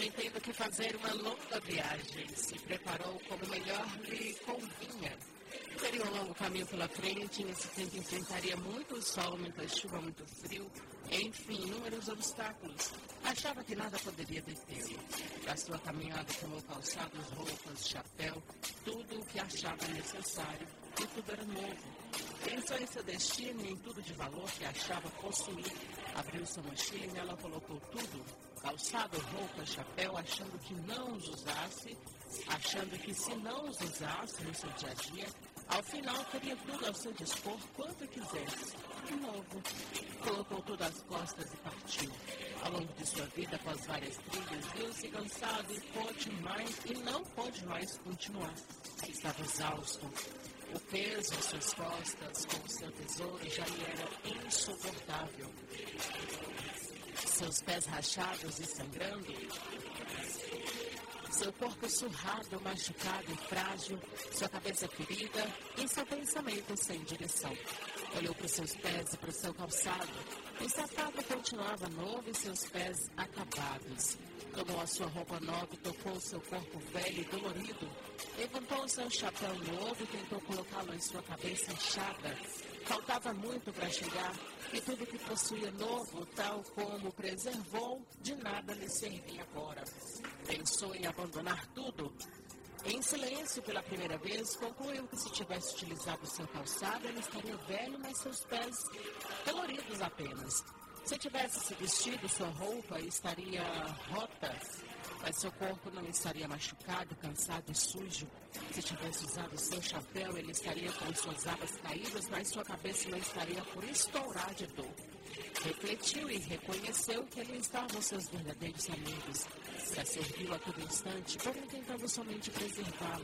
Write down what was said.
homem, tendo que fazer uma longa viagem, se preparou como melhor lhe convinha. Teria um longo caminho pela frente, nesse tempo enfrentaria muito sol, muita chuva, muito frio, enfim, inúmeros obstáculos. Achava que nada poderia detê-lo. Da sua caminhada tomou calçados, roupas, chapéu, tudo o que achava necessário, e tudo era novo. Pensou em seu destino e em tudo de valor que achava possuir. Abriu sua mochila e nela colocou tudo, calçado, roupa, chapéu, achando que não os usasse, achando que se não os usasse no seu dia a dia, ao final teria tudo ao seu dispor quanto quisesse. De novo, colocou tudo às costas e partiu. Ao longo de sua vida, após várias trilhas, viu-se cansado e não pôde mais continuar. Estava exausto. O peso às suas costas com o seu tesouro já lhe era insuportável. Seus pés rachados e sangrando, seu corpo surrado, machucado e frágil, sua cabeça ferida e seu pensamento sem direção. Olhou para os seus pés e para o seu calçado. O sapato continuava novo e seus pés acabados. Tomou a sua roupa nova e tocou o seu corpo velho e dolorido. Levantou o seu chapéu novo e tentou colocá-lo em sua cabeça inchada. Faltava muito para chegar e tudo que possuía novo, tal como preservou, de nada lhe servia agora. Pensou em abandonar tudo. Em silêncio, pela primeira vez, concluiu que se tivesse utilizado seu calçado, ele estaria velho, mas seus pés doloridos apenas. Se tivesse se vestido, sua roupa estaria rota, mas seu corpo não estaria machucado, cansado e sujo. Se tivesse usado seu chapéu, ele estaria com suas abas caídas, mas sua cabeça não estaria por estourar de dor. Refletiu e reconheceu que ali estavam seus verdadeiros amigos. Se a serviu a todo instante, como tentando somente preservá-lo.